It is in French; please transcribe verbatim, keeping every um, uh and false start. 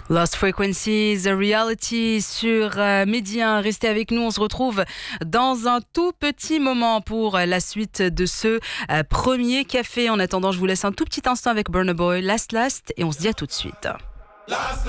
Lost Frequencies, Reality sur euh, Média. Restez avec nous, on se retrouve dans un tout petit moment pour la suite de ce euh, premier café. En attendant, je vous laisse un tout petit instant avec Burna Boy, Last Last, et on se dit à tout de suite.